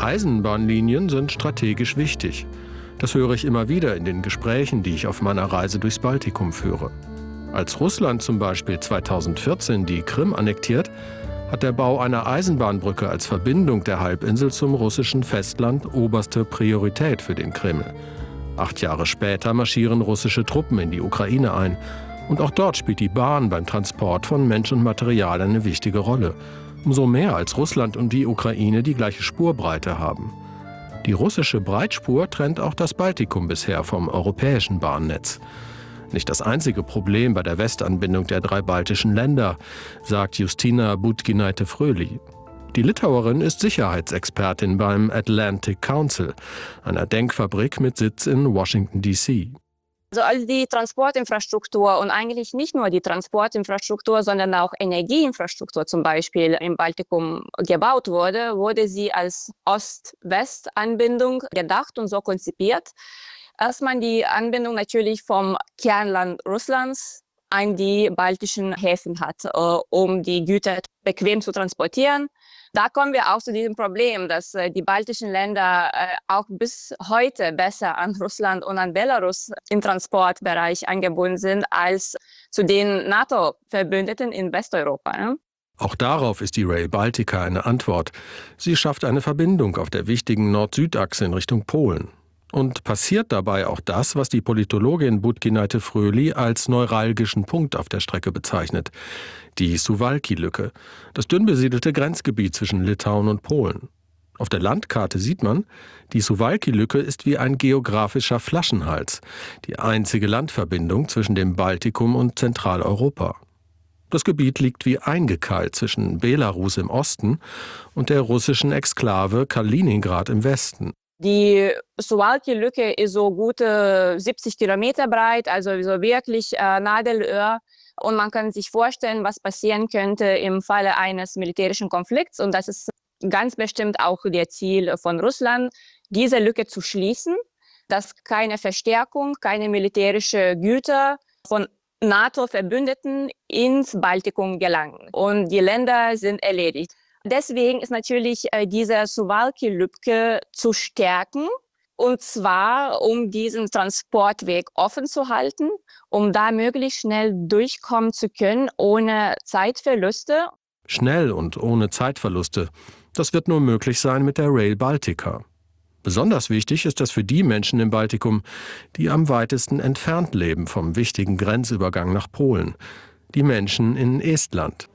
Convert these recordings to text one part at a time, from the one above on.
Eisenbahnlinien sind strategisch wichtig. Das höre ich immer wieder in den Gesprächen, die ich auf meiner Reise durchs Baltikum führe. Als Russland zum Beispiel 2014 die Krim annektiert, hat der Bau einer Eisenbahnbrücke als Verbindung der Halbinsel zum russischen Festland oberste Priorität für den Kreml. 8 Jahre später marschieren russische Truppen in die Ukraine ein. Und auch dort spielt die Bahn beim Transport von Mensch und Material eine wichtige Rolle. Umso mehr, als Russland und die Ukraine die gleiche Spurbreite haben. Die russische Breitspur trennt auch das Baltikum bisher vom europäischen Bahnnetz. Nicht das einzige Problem bei der Westanbindung der 3 baltischen Länder, sagt Justyna Budginaite-Fröhli. Die Litauerin ist Sicherheitsexpertin beim Atlantic Council, einer Denkfabrik mit Sitz in Washington, D.C. Also die Transportinfrastruktur und eigentlich nicht nur die Transportinfrastruktur, sondern auch Energieinfrastruktur zum Beispiel im Baltikum gebaut wurde sie als Ost-West-Anbindung gedacht und so konzipiert, dass man die Anbindung natürlich vom Kernland Russlands an die baltischen Häfen hat, um die Güter bequem zu transportieren. Da kommen wir auch zu diesem Problem, dass die baltischen Länder auch bis heute besser an Russland und an Belarus im Transportbereich angebunden sind als zu den NATO-Verbündeten in Westeuropa. Ne? Auch darauf ist die Rail Baltica eine Antwort. Sie schafft eine Verbindung auf der wichtigen Nord-Süd-Achse in Richtung Polen. Und passiert dabei auch das, was die Politologin Budginaite-Fröhli als neuralgischen Punkt auf der Strecke bezeichnet. Die Suwałki-Lücke, das dünn besiedelte Grenzgebiet zwischen Litauen und Polen. Auf der Landkarte sieht man, die Suwałki-Lücke ist wie ein geografischer Flaschenhals, die einzige Landverbindung zwischen dem Baltikum und Zentraleuropa. Das Gebiet liegt wie eingekeilt zwischen Belarus im Osten und der russischen Exklave Kaliningrad im Westen. Die Suwałki-Lücke ist so gute 70 Kilometer breit, also so wirklich Nadelöhr. Und man kann sich vorstellen, was passieren könnte im Falle eines militärischen Konflikts. Und das ist ganz bestimmt auch das Ziel von Russland, diese Lücke zu schließen, dass keine Verstärkung, keine militärische Güter von NATO-Verbündeten ins Baltikum gelangen. Und die Länder sind erledigt. Deswegen ist natürlich diese Suwałki-Lücke zu stärken, und zwar um diesen Transportweg offen zu halten, um da möglichst schnell durchkommen zu können, ohne Zeitverluste. Schnell und ohne Zeitverluste. Das wird nur möglich sein mit der Rail Baltica. Besonders wichtig ist das für die Menschen im Baltikum, die am weitesten entfernt leben vom wichtigen Grenzübergang nach Polen. Die Menschen in Estland.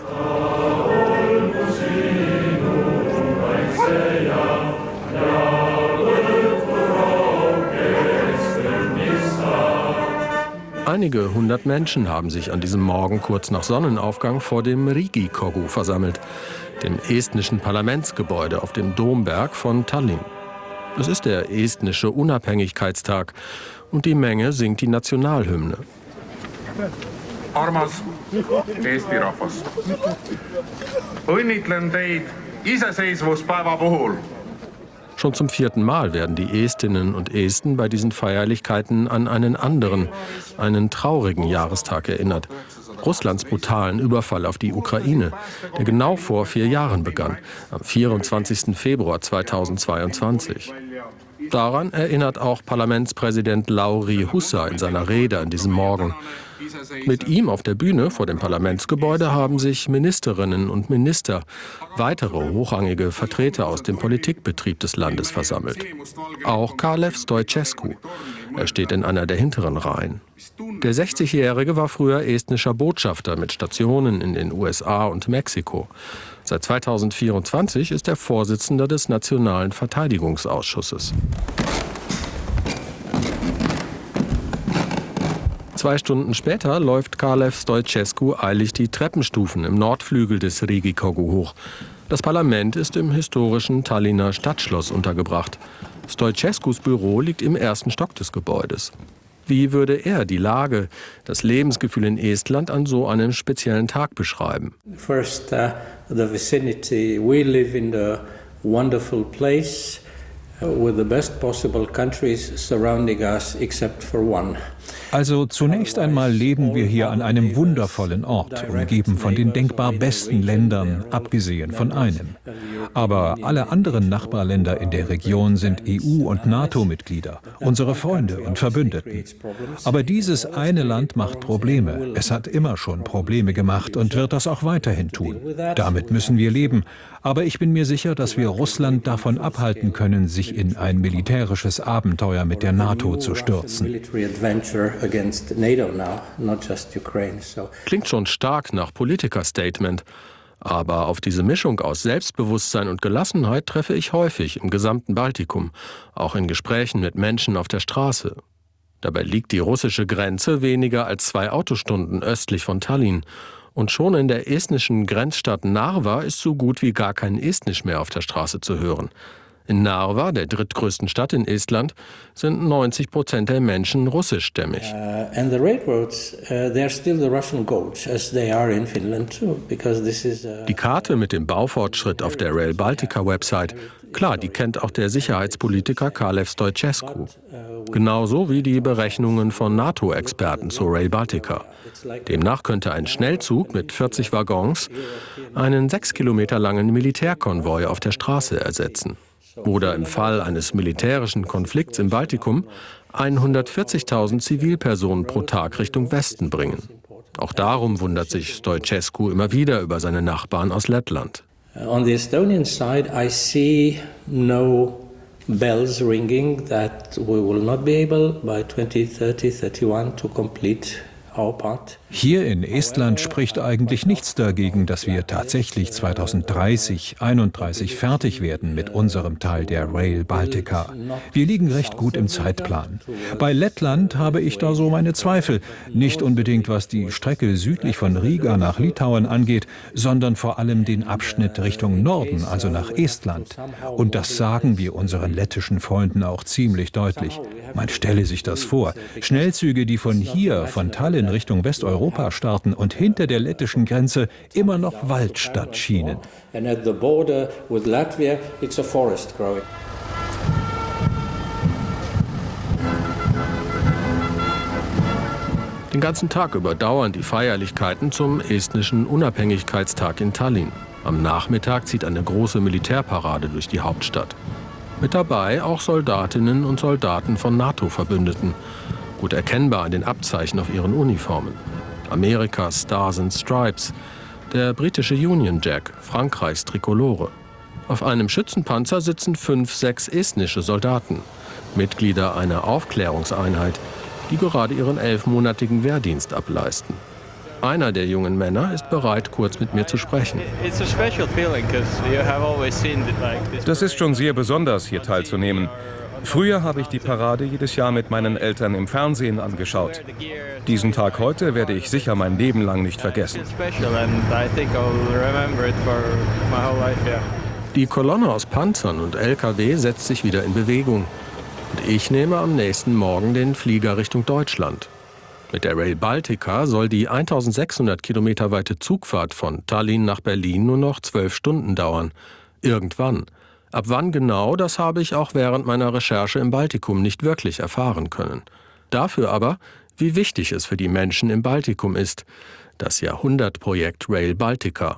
Einige 100 Menschen haben sich an diesem Morgen kurz nach Sonnenaufgang vor dem Riigikogu versammelt, dem estnischen Parlamentsgebäude auf dem Domberg von Tallinn. Es ist der estnische Unabhängigkeitstag und die Menge singt die Nationalhymne. Armas Eesti rahvas, õnnitlen teid iseseisvuspäeva puhul. Schon zum 4. Mal werden die Estinnen und Esten bei diesen Feierlichkeiten an einen anderen, einen traurigen Jahrestag erinnert. Russlands brutalen Überfall auf die Ukraine, der genau vor 4 Jahren begann, am 24. Februar 2022. Daran erinnert auch Parlamentspräsident Lauri Hussa in seiner Rede an diesem Morgen. Mit ihm auf der Bühne vor dem Parlamentsgebäude haben sich Ministerinnen und Minister, weitere hochrangige Vertreter aus dem Politikbetrieb des Landes versammelt. Auch Kalev Stoicescu. Er steht in einer der hinteren Reihen. Der 60-Jährige war früher estnischer Botschafter mit Stationen in den USA und Mexiko. Seit 2024 ist er Vorsitzender des Nationalen Verteidigungsausschusses. 2 Stunden später läuft Kalev Stoicescu eilig die Treppenstufen im Nordflügel des Riigikogu hoch. Das Parlament ist im historischen Tallinner Stadtschloss untergebracht. Stoicescus Büro liegt im 1. Stock des Gebäudes. Wie würde er die Lage, das Lebensgefühl in Estland an so einem speziellen Tag beschreiben? First, the vicinity. We live in a wonderful place with the best possible countries surrounding us, except for one. Also zunächst einmal leben wir hier an einem wundervollen Ort, umgeben von den denkbar besten Ländern, abgesehen von einem. Aber alle anderen Nachbarländer in der Region sind EU- und NATO-Mitglieder, unsere Freunde und Verbündeten. Aber dieses eine Land macht Probleme. Es hat immer schon Probleme gemacht und wird das auch weiterhin tun. Damit müssen wir leben. Aber ich bin mir sicher, dass wir Russland davon abhalten können, sich in ein militärisches Abenteuer mit der NATO zu stürzen. Klingt schon stark nach Politiker-Statement. Aber auf diese Mischung aus Selbstbewusstsein und Gelassenheit treffe ich häufig im gesamten Baltikum, auch in Gesprächen mit Menschen auf der Straße. Dabei liegt die russische Grenze weniger als 2 Autostunden östlich von Tallinn. Und schon in der estnischen Grenzstadt Narva ist so gut wie gar kein Estnisch mehr auf der Straße zu hören. In Narva, der drittgrößten Stadt in Estland, sind 90% der Menschen russischstämmig. Die Karte mit dem Baufortschritt auf der Rail Baltica-Website, klar, die kennt auch der Sicherheitspolitiker Kalev Stoichescu. Genauso wie die Berechnungen von NATO-Experten zur Rail Baltica. Demnach könnte ein Schnellzug mit 40 Waggons einen 6 Kilometer langen Militärkonvoi auf der Straße ersetzen. Oder im Fall eines militärischen Konflikts im Baltikum 140.000 Zivilpersonen pro Tag Richtung Westen bringen. Auch darum wundert sich Stoichescu immer wieder über seine Nachbarn aus Lettland. On the Estonian side, I see no bells ringing that we will not be able by 2030, 31 to complete our part. Hier in Estland spricht eigentlich nichts dagegen, dass wir tatsächlich 2030, 31 fertig werden mit unserem Teil der Rail Baltica. Wir liegen recht gut im Zeitplan. Bei Lettland habe ich da so meine Zweifel. Nicht unbedingt, was die Strecke südlich von Riga nach Litauen angeht, sondern vor allem den Abschnitt Richtung Norden, also nach Estland. Und das sagen wir unseren lettischen Freunden auch ziemlich deutlich. Man stelle sich das vor. Schnellzüge, die von hier, von Tallinn Richtung Westeuropa starten und hinter der lettischen Grenze immer noch Waldstadt schienen. Den ganzen Tag über dauern die Feierlichkeiten zum estnischen Unabhängigkeitstag in Tallinn. Am Nachmittag zieht eine große Militärparade durch die Hauptstadt. Mit dabei auch Soldatinnen und Soldaten von NATO-Verbündeten. Gut erkennbar an den Abzeichen auf ihren Uniformen. Amerikas Stars and Stripes, der britische Union Jack, Frankreichs Trikolore. Auf einem Schützenpanzer sitzen 5, 6 estnische Soldaten, Mitglieder einer Aufklärungseinheit, die gerade ihren 11-monatigen Wehrdienst ableisten. Einer der jungen Männer ist bereit, kurz mit mir zu sprechen. Das ist schon sehr besonders, hier teilzunehmen. Früher habe ich die Parade jedes Jahr mit meinen Eltern im Fernsehen angeschaut. Diesen Tag heute werde ich sicher mein Leben lang nicht vergessen. Die Kolonne aus Panzern und LKW setzt sich wieder in Bewegung. Und ich nehme am nächsten Morgen den Flieger Richtung Deutschland. Mit der Rail Baltica soll die 1600 Kilometer weite Zugfahrt von Tallinn nach Berlin nur noch 12 Stunden dauern. Irgendwann. Ab wann genau, das habe ich auch während meiner Recherche im Baltikum nicht wirklich erfahren können. Dafür aber, wie wichtig es für die Menschen im Baltikum ist, das Jahrhundertprojekt Rail Baltica.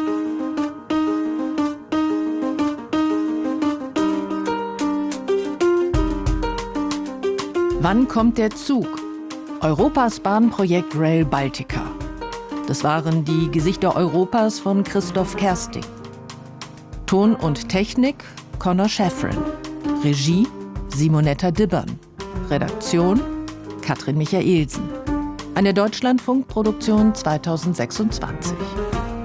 Wann kommt der Zug? Europas Bahnprojekt Rail Baltica. Das waren die Gesichter Europas von Christoph Kersting. Ton und Technik Conor Sheffrin. Regie Simonetta Dibbern. Redaktion Katrin Michaelsen. Eine Deutschlandfunk-Produktion 2026.